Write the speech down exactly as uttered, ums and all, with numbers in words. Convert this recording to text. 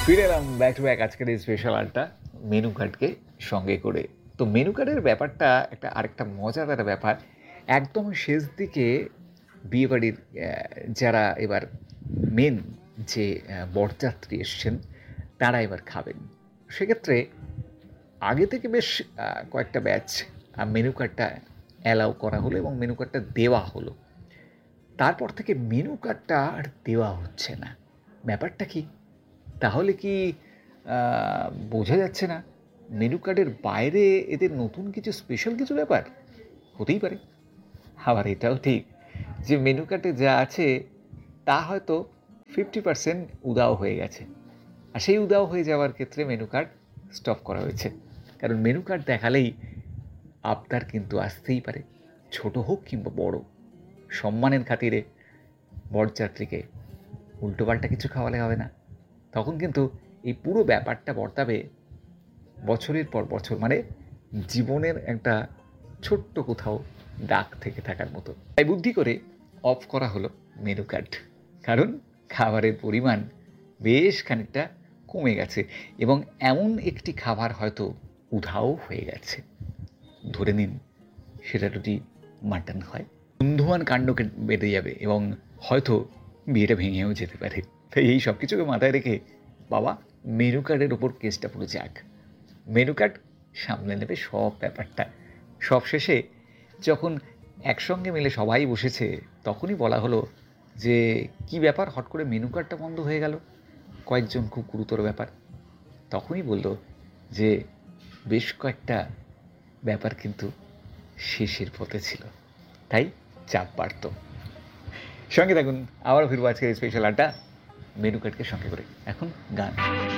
ফিরে এলাম back to back আজকের এই স্পেশাল আড্ডা মেনু কার্ডকে সঙ্গে করে। তো মেনু কার্ডের ব্যাপারটা একটা আরেকটা মজাদার ব্যাপার। একদম শেষ দিকে বিয়েবাড়ির অ্যা যারা এবার মেন যে অ্যা বরযাত্রী এসছেন তারা এবার খাবেন। সেক্ষেত্রে আগে থেকে বেশ আ কয়েকটা ব্যাচ আ মেনু কার্ডটা অ্যালাউ করা হলো এবং মেনু কার্ডটা দেওয়া হলো। তারপর থেকে মেনু কার্ডটা আর দেওয়া হচ্ছে না। ব্যাপারটা কি? তাহলে কি আ বোঝা যাচ্ছে না মেনু কার্ডের বাইরে এদের নতুন কিছু স্পেশাল কিছু ব্যাপার? হতেই পারে। আবার এটাও ঠিক যে মেনু কার্ডে যা আছে তা হয়তো ফিফটি পার্সেন্ট উধাও হয়ে গেছে। আর সেই উধাও হয়ে যাওয়ার ক্ষেত্রে মেনু কার্ড স্টপ করা হয়েছে। কারণ মেনু কার্ড দেখালেই আবদার কিন্তু আসতেই পারে। ছোট হোক কিংবা বড়। সম্মানের খাতিরে বরযাত্রীকে উল্টোপাল্টা কিছু খাওয়ালে হবে না। তখন কিন্তু এই পুরো ব্যাপারটা বর্তাবে বছরের পর বছর, মানে জীবনের একটা ছোট্ট কোথাও দাগ থেকে থাকার মতো। তাই বুদ্ধি করে অফ করা হলো মেনু কার্ড। কারণ খাবারের পরিমাণ বেশ খানিকটা কমে গেছে এবং এমন একটি খাবার হয়তো উধাও হয়ে গেছে। ধরে নিন সেটা যদি মাটন হয়, ধুন্ধুমার কাণ্ড বেড়ে যাবে এবং হয়তো বিয়েটা ভেঙেও যেতে পারে। তাই এই সব কিছুকে মাথায় রেখে বাবা মেনু কার্ডের ওপর কেসটা পুরো যাক। মেনু কার্ড সামলে নেবে সব ব্যাপারটা। সব শেষে যখন একসঙ্গে মিলে সবাই বসেছে তখনই বলা হলো যে কী ব্যাপার, হট করে মেনু কার্ডটা বন্ধ হয়ে গেল। কয়েকজন খুব গুরুতর ব্যাপার। তখনই বলল যে বেশ কয়েকটা ব্যাপার কিন্তু শেষের পথে ছিল, তাই চাপ বাড়ত। সঙ্গে থাকুন, আবারও ফিরবো আজকের স্পেশাল আড্ডা মেনু কার্ডকে সঙ্গে করে। এখন গান।